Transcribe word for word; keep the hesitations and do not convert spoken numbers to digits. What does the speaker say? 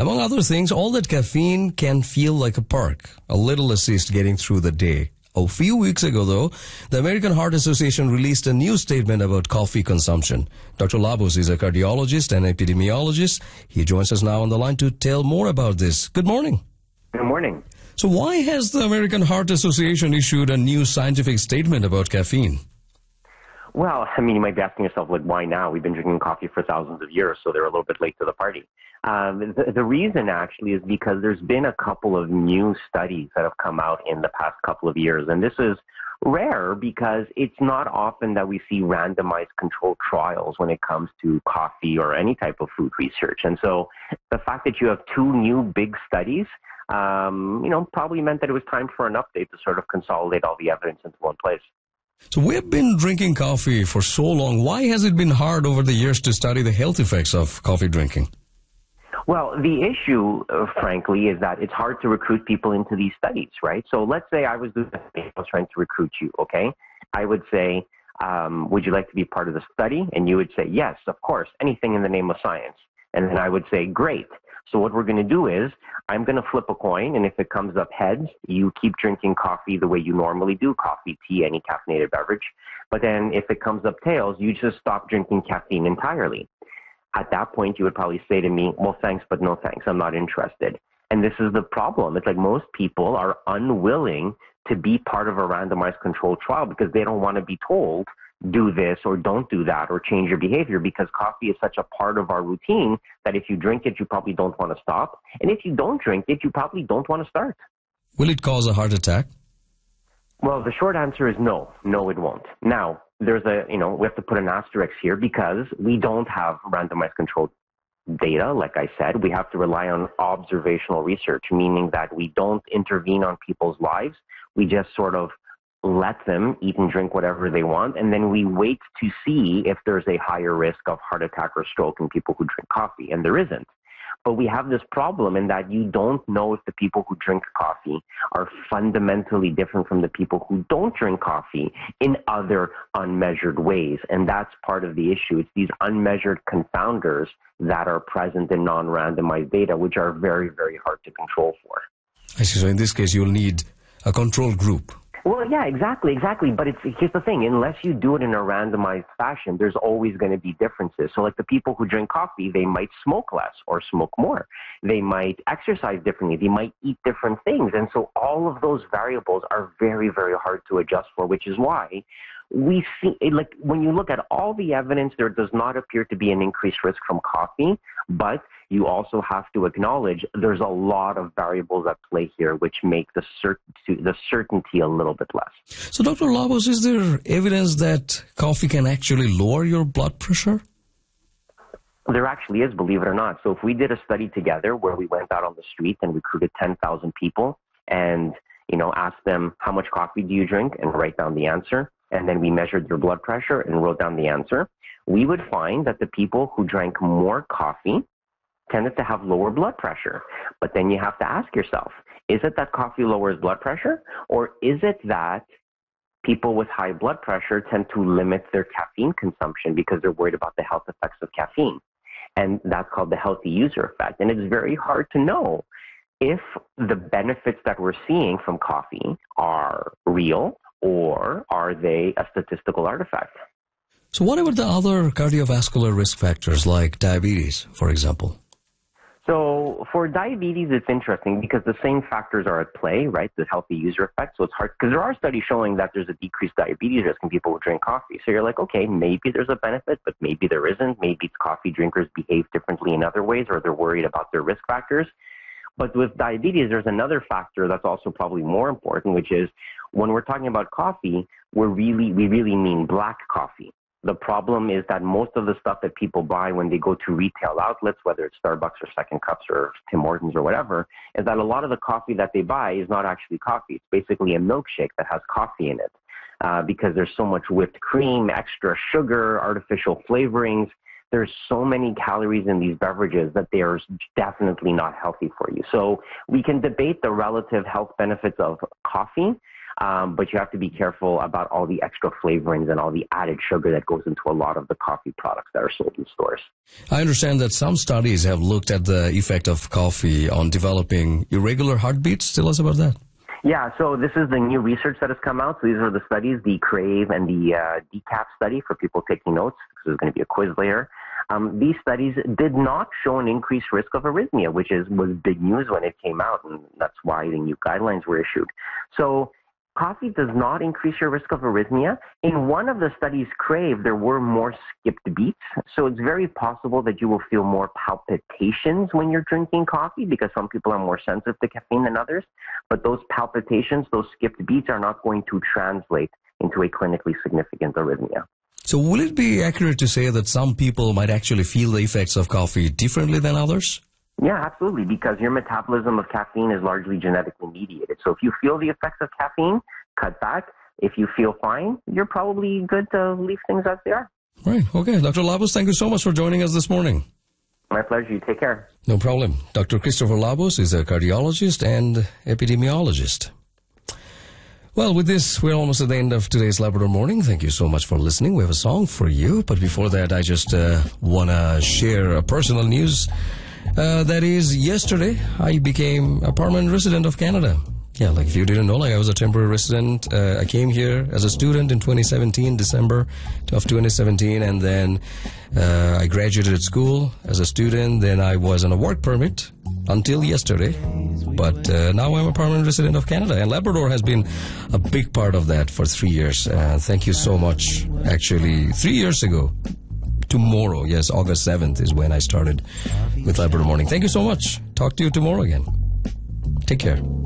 Among other things, all that caffeine can feel like a perk, a little assist getting through the day. A few weeks ago, though, the American Heart Association released a new statement about coffee consumption. Doctor Labus is a cardiologist and epidemiologist. He joins us now on the line to tell more about this. Good morning. Good morning. So why has the American Heart Association issued a new scientific statement about caffeine? Well, I mean, you might be asking yourself, like, why now? We've been drinking coffee for thousands of years, so they're a little bit late to the party. Um, the, the reason, actually, is because there's been a couple of new studies that have come out in the past couple of years, and this is rare because it's not often that we see randomized controlled trials when it comes to coffee or any type of food research. And so the fact that you have two new big studies, um, you know, probably meant that it was time for an update to sort of consolidate all the evidence into one place. So we've been drinking coffee for so long. Why has it been hard over the years to study the health effects of coffee drinking? Well, the issue, uh, frankly, is that it's hard to recruit people into these studies, right? So let's say I was, doing, I was trying to recruit you, okay? I would say, um, would you like to be part of the study? And you would say, yes, of course, anything in the name of science. And then I would say, great. So what we're going to do is I'm going to flip a coin, and if it comes up heads, you keep drinking coffee the way you normally do, coffee, tea, any caffeinated beverage. But then if it comes up tails, you just stop drinking caffeine entirely. At that point, you would probably say to me, well, thanks, but no thanks. I'm not interested. And this is the problem. It's like most people are unwilling to be part of a randomized controlled trial because they don't want to be told, do this or don't do that or change your behavior, because coffee is such a part of our routine that if you drink it, you probably don't want to stop. And if you don't drink it, you probably don't want to start. Will it cause a heart attack? Well, the short answer is no. No, it won't. Now, there's a, you know, we have to put an asterisk here because we don't have randomized controlled data. Like I said, we have to rely on observational research, meaning that we don't intervene on people's lives. We just sort of let them eat and drink whatever they want, and then we wait to see if there's a higher risk of heart attack or stroke in people who drink coffee, and there isn't. But we have this problem in that you don't know if the people who drink coffee are fundamentally different from the people who don't drink coffee in other unmeasured ways, and that's part of the issue. It's these unmeasured confounders that are present in non-randomized data, which are very, very hard to control for. I see. So in this case, you'll need a control group. Well, yeah, exactly, exactly. But it's, here's the thing. Unless you do it in a randomized fashion, there's always going to be differences. So like the people who drink coffee, they might smoke less or smoke more. They might exercise differently. They might eat different things. And so all of those variables are very, very hard to adjust for, which is why we see, like when you look at all the evidence, there does not appear to be an increased risk from coffee, but you also have to acknowledge there's a lot of variables at play here which make the certainty, the certainty a little bit less. So, Doctor Labus, is there evidence that coffee can actually lower your blood pressure? There actually is, believe it or not. So if we did a study together where we went out on the street and recruited ten thousand people and, you know, asked them, how much coffee do you drink, and write down the answer, and then we measured your blood pressure and wrote down the answer, we would find that the people who drank more coffee tended to have lower blood pressure. But then you have to ask yourself, is it that coffee lowers blood pressure, or is it that people with high blood pressure tend to limit their caffeine consumption because they're worried about the health effects of caffeine? And that's called the healthy user effect. And it's very hard to know if the benefits that we're seeing from coffee are real or are they a statistical artifact. So what about the other cardiovascular risk factors like diabetes, for example? So for diabetes, it's interesting because the same factors are at play, right? The healthy user effect. So it's hard because there are studies showing that there's a decreased diabetes risk in people who drink coffee. So you're like, okay, maybe there's a benefit, but maybe there isn't. Maybe it's coffee drinkers behave differently in other ways, or they're worried about their risk factors. But with diabetes, there's another factor that's also probably more important, which is when we're talking about coffee, we're really, we really mean black coffee. The problem is that most of the stuff that people buy when they go to retail outlets, whether it's Starbucks or Second Cups or Tim Hortons or whatever, is that a lot of the coffee that they buy is not actually coffee. It's basically a milkshake that has coffee in it uh, because there's so much whipped cream, extra sugar, artificial flavorings. There's so many calories in these beverages that they are definitely not healthy for you. So we can debate the relative health benefits of coffee, Um, but you have to be careful about all the extra flavorings and all the added sugar that goes into a lot of the coffee products that are sold in stores. I understand that some studies have looked at the effect of coffee on developing irregular heartbeats. Tell us about that. Yeah, so this is the new research that has come out. So these are the studies, the CRAVE and the uh, DECAF study for people taking notes, because there's going to be a quiz later. Um, these studies did not show an increased risk of arrhythmia, which is was big news when it came out, and that's why the new guidelines were issued. So coffee does not increase your risk of arrhythmia. In one of the studies, CRAVE, there were more skipped beats. So it's very possible that you will feel more palpitations when you're drinking coffee, because some people are more sensitive to caffeine than others. But those palpitations, those skipped beats, are not going to translate into a clinically significant arrhythmia. So will it be accurate to say that some people might actually feel the effects of coffee differently than others? Yeah, absolutely, because your metabolism of caffeine is largely genetically mediated. So if you feel the effects of caffeine, cut back. If you feel fine, you're probably good to leave things as they are. Right. Okay. Doctor Labus, thank you so much for joining us this morning. My pleasure. You take care. No problem. Doctor Christopher Labus is a cardiologist and epidemiologist. Well, with this, we're almost at the end of today's Labrador Morning. Thank you so much for listening. We have a song for you. But before that, I just uh, want to share a personal news. Uh, that is, yesterday, I became a permanent resident of Canada. Yeah, like if you didn't know, like I was a temporary resident. Uh, I came here as a student in twenty seventeen, December of twenty seventeen, and then uh, I graduated at school as a student. Then I was on a work permit until yesterday. But uh, now I'm a permanent resident of Canada, and Labrador has been a big part of that for three years. Uh, thank you so much. Actually, three years ago, tomorrow, yes, August seventh is when I started with Labrador Morning. Thank you so much. Talk to you tomorrow again. Take care.